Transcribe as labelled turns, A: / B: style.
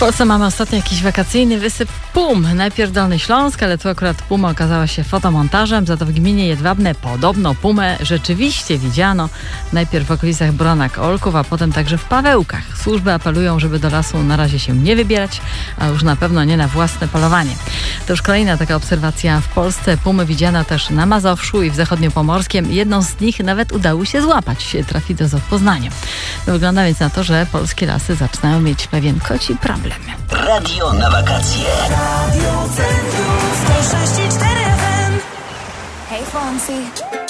A: Polsce mamy ostatnio jakiś wakacyjny wysyp pum. Najpierw Dolny Śląsk, ale tu akurat puma okazała się fotomontażem. Za to w gminie Jedwabne podobno pumę rzeczywiście widziano. Najpierw w okolicach Bronak-Olków, a potem także w Pawełkach. Służby apelują, żeby do lasu na razie się nie wybierać, a już na pewno nie na własne polowanie. To już kolejna taka obserwacja w Polsce. Pumy widziano też na Mazowszu i w Zachodniopomorskiem. Jedną z nich nawet udało się złapać. Trafi do zoo w Poznaniu. Wygląda więc na to, że polskie lasy zaczynają mieć pewien koci problem.
B: Radio na wakacje. Radio Centrum 106,4 FM.
C: Hey Fonzie.